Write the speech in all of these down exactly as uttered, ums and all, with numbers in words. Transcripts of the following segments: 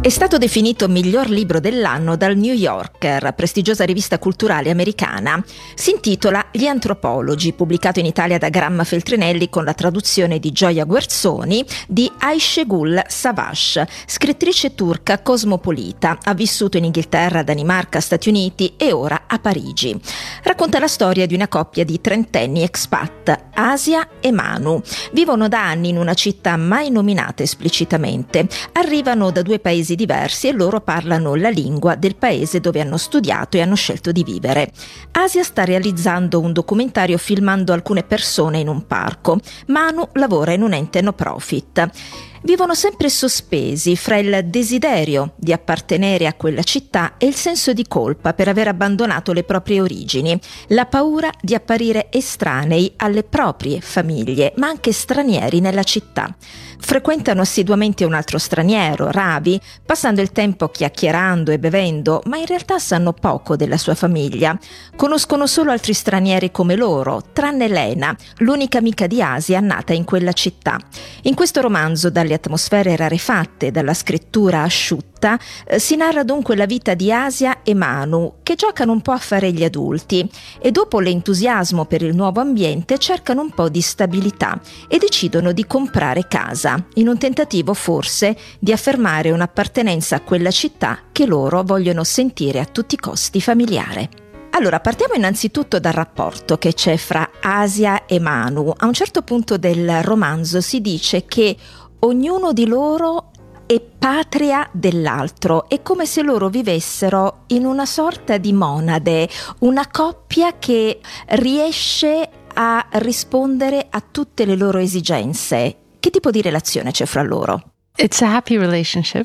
È stato definito miglior libro dell'anno dal New Yorker, prestigiosa rivista culturale americana. Si intitola Gli antropologi, pubblicato in Italia da Gramma Feltrinelli con la traduzione di Gioia Guerzoni di Ayşegül Savaş, scrittrice turca cosmopolita. Ha vissuto in Inghilterra, Danimarca, Stati Uniti e ora a Parigi. Racconta la storia di una coppia di trentenni expat, Asia e Manu. Vivono da anni in una città mai nominata esplicitamente. Arrivano da due paesi diversi e loro parlano la lingua del paese dove hanno studiato e hanno scelto di vivere. Asia sta realizzando un documentario filmando alcune persone in un parco. Manu lavora in un ente no profit. Vivono sempre sospesi fra il desiderio di appartenere a quella città e il senso di colpa per aver abbandonato le proprie origini, la paura di apparire estranei alle proprie famiglie, ma anche stranieri nella città. Frequentano assiduamente un altro straniero, Ravi, passando il tempo chiacchierando e bevendo, ma in realtà sanno poco della sua famiglia. Conoscono solo altri stranieri come loro, tranne Lena, l'unica amica di Asia nata in quella città. In questo romanzo, dalle atmosfere rarefatte, dalla scrittura asciutta, eh, si narra dunque la vita di Asia e Manu, che giocano un po' a fare gli adulti e dopo l'entusiasmo per il nuovo ambiente cercano un po' di stabilità e decidono di comprare casa, in un tentativo forse di affermare un'appartenenza a quella città che loro vogliono sentire a tutti i costi familiare. Allora, partiamo innanzitutto dal rapporto che c'è fra Asia e Manu. A un certo punto del romanzo si dice che ognuno di loro è patria dell'altro, è come se loro vivessero in una sorta di monade, una coppia che riesce a rispondere a tutte le loro esigenze. Che tipo di relazione c'è fra loro? It's a happy relationship.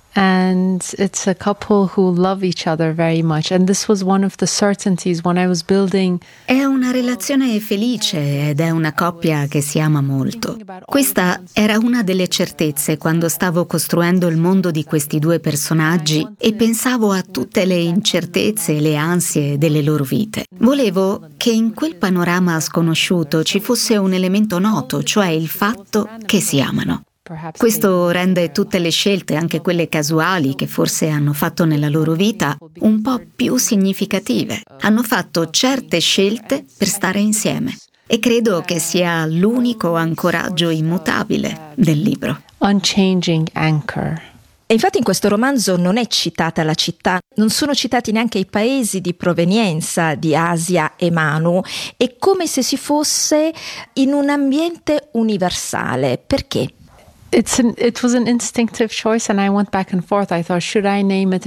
And it's a couple who love each other very much. And this was one of the certainties when I was building. È una relazione felice ed è una coppia che si ama molto. Questa era una delle certezze quando stavo costruendo il mondo di questi due personaggi e pensavo a tutte le incertezze e le ansie delle loro vite. Volevo che in quel panorama sconosciuto ci fosse un elemento noto, cioè il fatto che si amano. Questo rende tutte le scelte, anche quelle casuali che forse hanno fatto nella loro vita, un po' più significative. Hanno fatto certe scelte per stare insieme e credo che sia l'unico ancoraggio immutabile del libro. Unchanging anchor. E infatti in questo romanzo non è citata la città, non sono citati neanche i paesi di provenienza di Asia e Manu, è come se si fosse in un ambiente universale. Perché? It's an, it was an instinctive choice and I went back and forth. I thought, should I name it